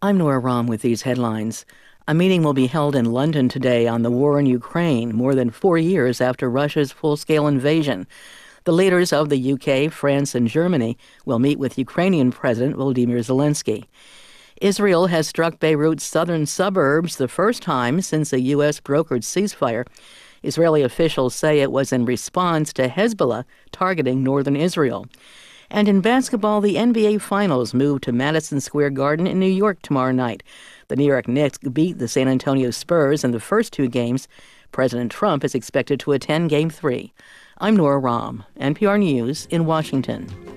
I'm Nora Rahm with these headlines. A meeting will be held in London today on the war in Ukraine, more than 4 years after Russia's full-scale invasion. The leaders of the UK, France, and Germany will meet with Ukrainian President Volodymyr Zelensky. Israel has struck Beirut's southern suburbs the first time since a U.S. brokered ceasefire. Israeli officials say it was in response to Hezbollah targeting northern Israel. And in basketball, the NBA Finals move to Madison Square Garden in New York tomorrow night. The New York Knicks beat the San Antonio Spurs in the first two games. President Trump is expected to attend Game 3. I'm Nora Rahm, NPR News in Washington.